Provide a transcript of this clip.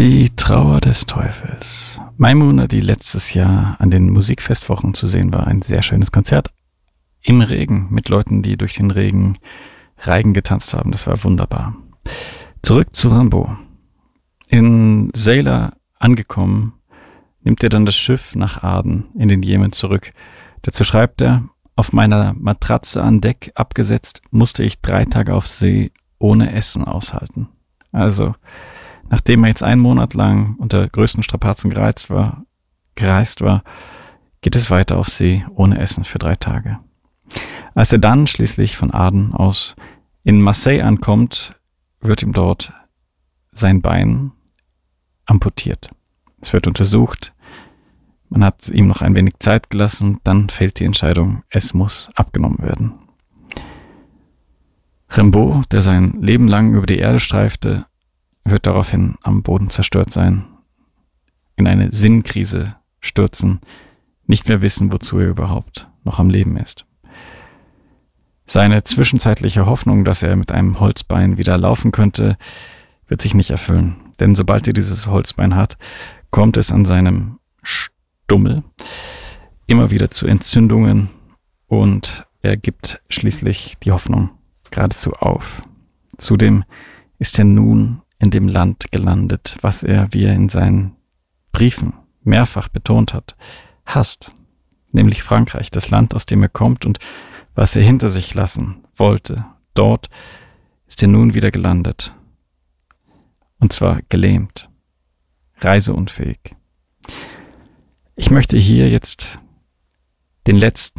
Die Trauer des Teufels. Maimuna, die letztes Jahr an den Musikfestwochen zu sehen war, ein sehr schönes Konzert im Regen mit Leuten, die durch den Regen Reigen getanzt haben. Das war wunderbar. Zurück zu Rimbaud. In Seila angekommen, nimmt er dann das Schiff nach Aden in den Jemen zurück. Dazu schreibt er: Auf meiner Matratze an Deck abgesetzt, musste ich 3 Tage auf See ohne Essen aushalten. Also, nachdem er jetzt 1 Monat lang unter größten Strapazen gereist war, geht es weiter auf See ohne Essen für 3 Tage. Als er dann schließlich von Aden aus in Marseille ankommt, wird ihm dort sein Bein amputiert. Es wird untersucht, man hat ihm noch ein wenig Zeit gelassen, dann fällt die Entscheidung, es muss abgenommen werden. Rimbaud, der sein Leben lang über die Erde streifte, wird daraufhin am Boden zerstört sein, in eine Sinnkrise stürzen, nicht mehr wissen, wozu er überhaupt noch am Leben ist. Seine zwischenzeitliche Hoffnung, dass er mit einem Holzbein wieder laufen könnte, wird sich nicht erfüllen. Denn sobald er dieses Holzbein hat, kommt es an seinem Stummel immer wieder zu Entzündungen und er gibt schließlich die Hoffnung geradezu auf. Zudem ist er nun in dem Land gelandet, was er, wie er in seinen Briefen mehrfach betont hat, hasst, nämlich Frankreich, das Land, aus dem er kommt und was er hinter sich lassen wollte. Dort ist er nun wieder gelandet. Und zwar gelähmt, reiseunfähig. Ich möchte hier jetzt den letzten